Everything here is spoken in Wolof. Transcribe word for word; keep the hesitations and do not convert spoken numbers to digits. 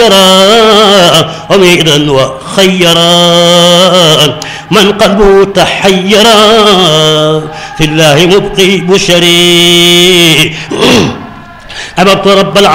عميدا وخيرا من قلبه تحيرا في الله مبقي بشري أببت رب العالمين